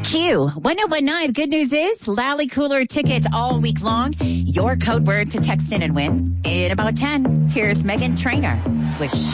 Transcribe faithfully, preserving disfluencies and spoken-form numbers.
Q one oh one nine. Good news is Lally Cooler tickets all week long. Your code word to text in and win in about ten. Here's Megan Trainor with